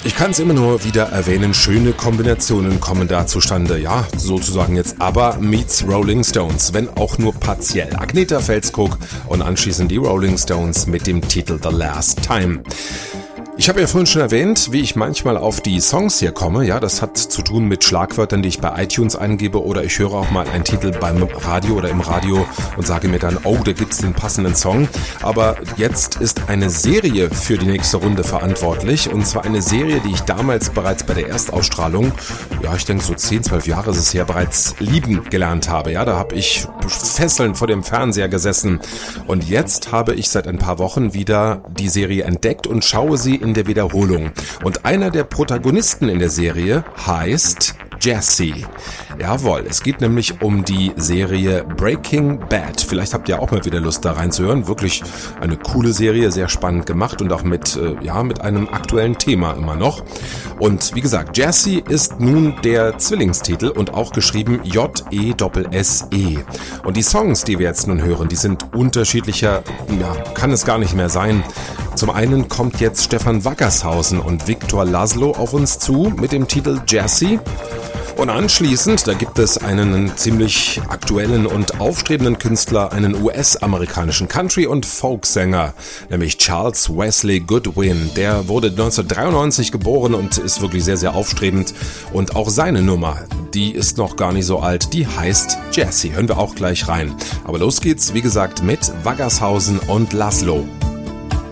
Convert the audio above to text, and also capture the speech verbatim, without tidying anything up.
Ich kann es immer nur wieder erwähnen, schöne Kombinationen kommen da zustande. Ja, sozusagen jetzt ABBA meets Rolling Stones, wenn auch nur partiell. Agnetha Feltskog und anschließend die Rolling Stones mit dem Titel The Last Time. Ich habe ja vorhin schon erwähnt, wie ich manchmal auf die Songs hier komme. Ja, das hat zu tun mit Schlagwörtern, die ich bei iTunes eingebe, oder ich höre auch mal einen Titel beim Radio oder im Radio und sage mir dann, oh, da gibt's den passenden Song. Aber jetzt ist eine Serie für die nächste Runde verantwortlich, und zwar eine Serie, die ich damals bereits bei der Erstausstrahlung, ja, ich denke so zehn, zwölf Jahre ist es her, bereits lieben gelernt habe. Ja, da habe ich fesselnd vor dem Fernseher gesessen, und jetzt habe ich seit ein paar Wochen wieder die Serie entdeckt und schaue sie in der Wiederholung. Und einer der Protagonisten in der Serie heißt Jesse. Jawohl, es geht nämlich um die Serie Breaking Bad. Vielleicht habt ihr auch mal wieder Lust da reinzuhören. Wirklich eine coole Serie, sehr spannend gemacht und auch mit, äh, ja, mit einem aktuellen Thema immer noch. Und wie gesagt, Jesse ist nun der Zwillingstitel und auch geschrieben J E S S E. Und die Songs, die wir jetzt nun hören, die sind unterschiedlicher, ja, kann es gar nicht mehr sein. Zum einen kommt jetzt Stefan Wackershausen und Victor Laszlo auf uns zu mit dem Titel Jesse. Und anschließend, da gibt es einen ziemlich aktuellen und aufstrebenden Künstler, einen U S-amerikanischen Country- und Folksänger, nämlich Charles Wesley Goodwin. Der wurde neunzehnhundertdreiundneunzig geboren und ist wirklich sehr, sehr aufstrebend. Und auch seine Nummer, die ist noch gar nicht so alt, die heißt Jesse. Hören wir auch gleich rein. Aber los geht's, wie gesagt, mit Wackershausen und Laszlo.